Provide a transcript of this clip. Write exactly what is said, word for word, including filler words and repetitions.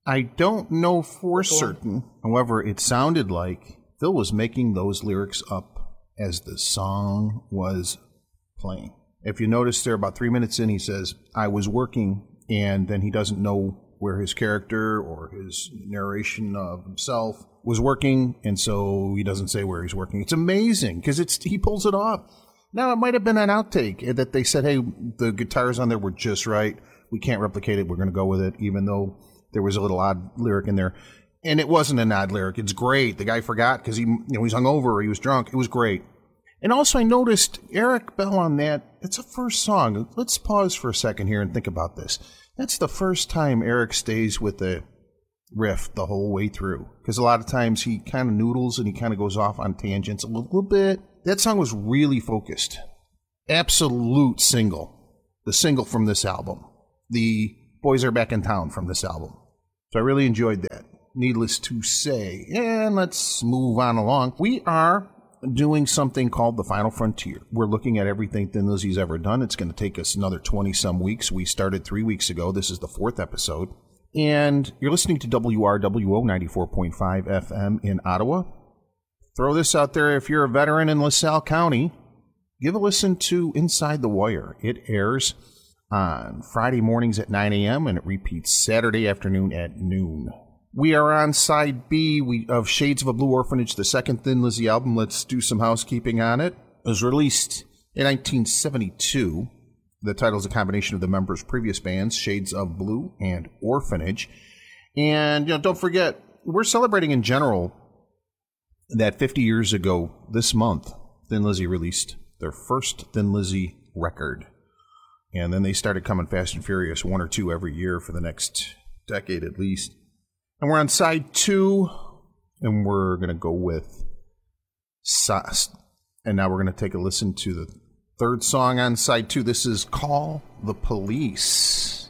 I don't know for certain. However, it sounded like Phil was making those lyrics up as the song was playing. If you notice there, about three minutes in, he says, I was working, and then he doesn't know where his character or his narration of himself was working, and so he doesn't say where he's working. It's amazing, because it's he pulls it off. Now, it might have been an outtake that they said, hey, the guitars on there were just right. We can't replicate it. We're going to go with it, even though there was a little odd lyric in there. And it wasn't an odd lyric. It's great. The guy forgot because he, you know, he's hungover or he was drunk. It was great. And also, I noticed Eric Bell on that. It's a first song. Let's pause for a second here and think about this. That's the first time Eric stays with the riff the whole way through. Because a lot of times he kind of noodles and he kind of goes off on tangents a little, little bit. That song was really focused. Absolute single. The single from this album. The Boys Are Back in Town from this album. So I really enjoyed that. Needless to say. And let's move on along. We are doing something called The Final Frontier. We're looking at everything Thin Lizzy's ever done. It's going to take us another twenty-some weeks. We started three weeks ago. This is the fourth episode. And you're listening to W R W O ninety-four point five F M in Ottawa. Throw this out there. If you're a veteran in LaSalle County, give a listen to Inside the Wire. It airs on Friday mornings at nine a.m. and it repeats Saturday afternoon at noon. We are on side B we, of Shades of a Blue Orphanage, the second Thin Lizzy album. Let's do some housekeeping on it. It was released in nineteen seventy-two. The title is a combination of the members' previous bands, Shades of Blue and Orphanage. And, you know, don't forget, we're celebrating in general that fifty years ago this month, Thin Lizzy released their first Thin Lizzy record. And then they started coming fast and furious, one or two every year for the next decade at least. And we're on side two, and we're going to go with Sauce. And now we're going to take a listen to the third song on side two. This is Call the Police.